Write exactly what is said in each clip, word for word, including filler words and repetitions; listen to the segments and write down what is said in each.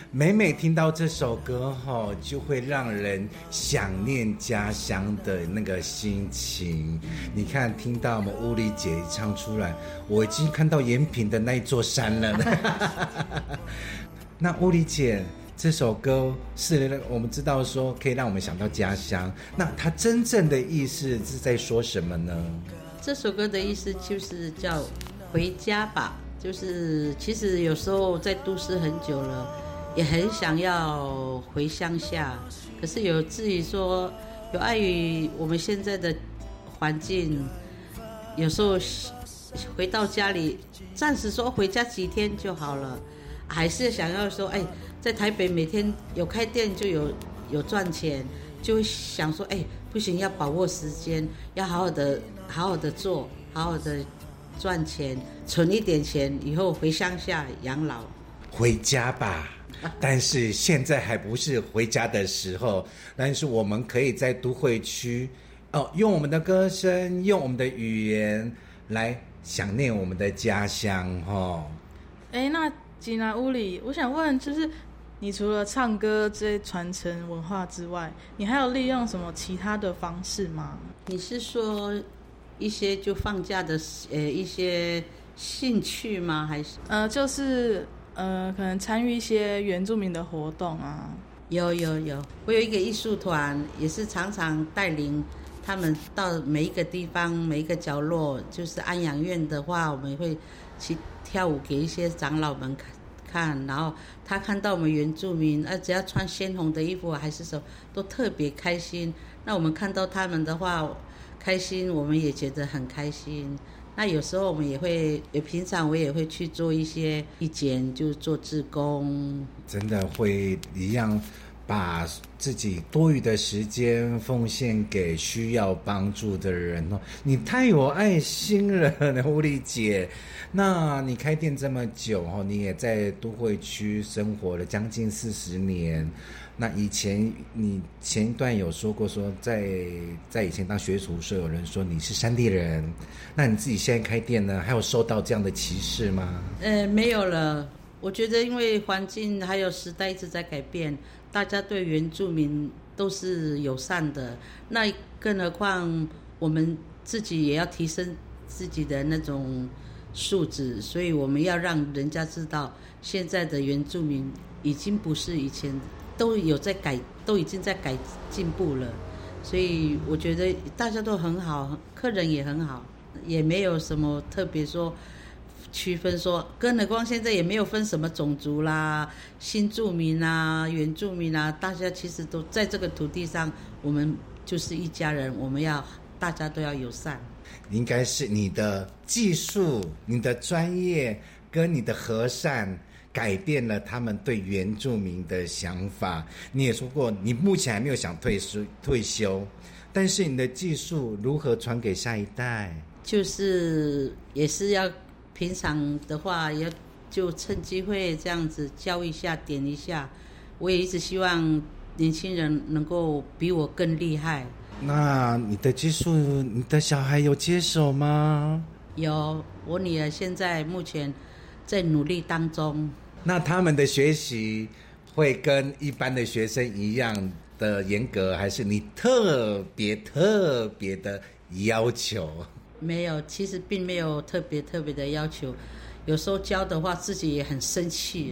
每每听到这首歌吼，就会让人想念家乡的那个心情。你看，听到我们乌丽姐唱出来，我已经看到延平的那一座山了。那乌丽姐，这首歌是我们知道说可以让我们想到家乡，那它真正的意思是在说什么呢？ 这首歌的意思就是叫回家吧，就是其实有时候在都市很久了，也很想要回乡下，可是有至于说有碍于我们现在的环境，有时候回到家里暂时说回家几天就好了，还是想要说哎，在台北每天有开店就有有赚钱，就会想说哎，不行，要把握时间，要好好的好好的做，好好的赚钱，存一点钱，以后回乡下养老。 回家吧，但是现在还不是回家的时候，但是我们可以在都会区哦，用我们的歌声，用我们的语言来想念我们的家乡哦。 哎，那吉娜乌里，我想问，就是你除了唱歌这些传承文化之外，你还有利用什么其他的方式吗？ 你是说一些就放假的呃一些兴趣吗？还是呃就是呃可能参与一些原住民的活动啊？ 有有有，我有一个艺术团，也是常常带领他们到每一个地方每一个角落，就是安养院的话，我们会去跳舞给一些长老们看看，然后他看到我们原住民啊，只要穿鲜红的衣服还是什么都特别开心。那我们看到他们的话开心，我们也觉得很开心。那有时候我们也会，也平常我也会去做一些义剪，就做志工，真的会一样把自己多余的时间奉献给需要帮助的人哦。你太有爱心了，乌丽姐。那你开店这么久哦，你也在都会区生活了将近四十年。那以前你前一段有说过说在在以前当学徒时有人说你是山地人，那你自己现在开店呢，还有受到这样的歧视吗？ 呃，没有了。我觉得因为环境还有时代一直在改变，大家对原住民都是友善的，那更何况我们自己也要提升自己的那种素质，所以我们要让人家知道现在的原住民已经不是以前，都有在改，都已经在改进步了。所以我觉得大家都很好，客人也很好，也没有什么特别说区分说，更何况现在也没有分什么种族啦，新住民啊，原住民啊，大家其实都在这个土地上，我们就是一家人，我们要大家都要友善。 应该是你的技术、你的专业跟你的和善改变了他们对原住民的想法。你也说过你目前还没有想退休退休，但是你的技术如何传给下一代？ 就是也是要平常的话也就趁机会这样子教一下点一下。我也一直希望年轻人能够比我更厉害。 那你的技术你的小孩有接手吗？ 有，我女儿现在目前在努力当中。 那他们的学习会跟一般的学生一样的严格，还是你特别特别的要求？ 没有，其实并没有特别特别的要求，有时候教的话自己也很生气。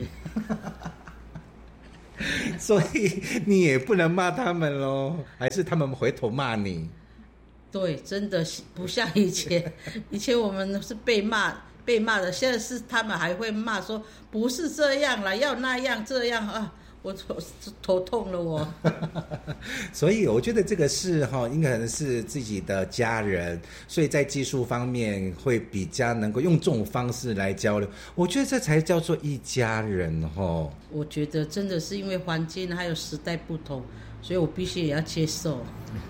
所以你也不能骂他们咯，还是他们回头骂你？ 对，真的不像以前，以前我们是被骂被骂的，现在是他们还会骂说不是这样啦，要那样这样啊，我头头痛了我。 所以我觉得这个是哈，应该是自己的家人，所以在技术方面会比较能够用这种方式来交流。我觉得这才叫做一家人哈。 我觉得真的是因为环境还有时代不同，所以我必须也要接受。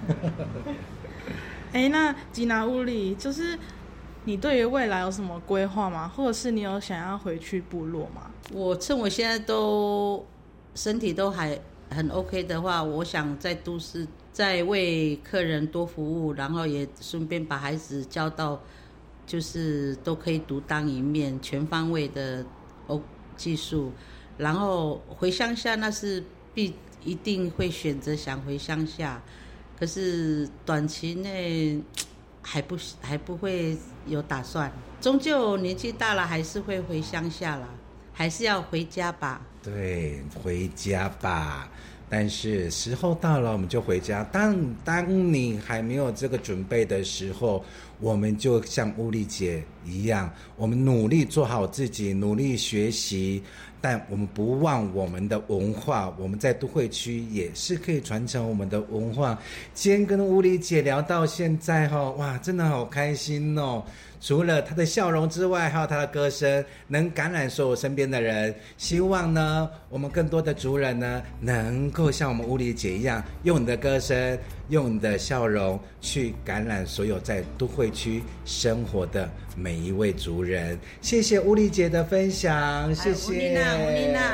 哎，那吉拿乌里，就是你对于未来有什么规划吗？或者是你有想要回去部落吗？ 我趁我现在都身体都还很 OK 的话，我想在都市再为客人多服务，然后也顺便把孩子教到就是都可以独当一面，全方位的哦技术， 然后回乡下那是必一定会选择想回乡下，可是短期内还不还不会有打算，终究年纪大了还是会回乡下啦，还是要回家吧。 对，回家吧。但是时候到了，我们就回家。当当你还没有这个准备的时候，我们就像乌丽姐一样，我们努力做好自己，努力学习，但我们不忘我们的文化。我们在都会区也是可以传承我们的文化。今天跟乌丽姐聊到现在哈，哇，真的好开心哦！除了她的笑容之外，还有她的歌声能感染所有身边的人。希望呢，我们更多的族人呢，能够像我们乌丽姐一样，用你的歌声，用你的笑容去感染所有在都会区生活的每一位族人。谢谢乌丽姐的分享，谢谢。 乌丽娜，乌丽娜。